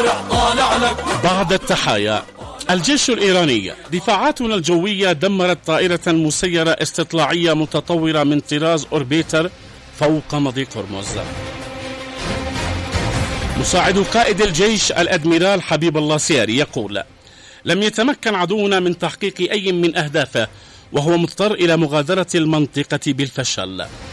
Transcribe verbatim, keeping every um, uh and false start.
بعد التحايا، الجيش الإيراني: دفاعاتنا الجوية دمرت طائرة مسيرة استطلاعية متطورة من طراز أوربيتر فوق مضيق هرمز. مساعد قائد الجيش الأدميرال حبيب الله سياري يقول: لم يتمكن عدونا من تحقيق أي من أهدافه، وهو مضطر إلى مغادرة المنطقة بالفشل.